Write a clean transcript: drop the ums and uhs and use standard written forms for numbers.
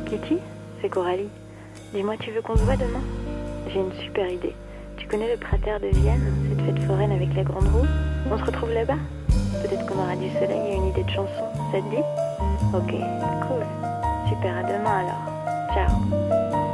Kitty, c'est Coralie. Dis-moi, tu veux qu'on se voit demain? J'ai une super idée. Tu connais le Prater de Vienne, cette fête foraine avec la grande roue? On se retrouve là-bas? Peut-être qu'on aura du soleil et une idée de chanson. Ça te dit? Ok, cool. Super, à demain alors. Ciao.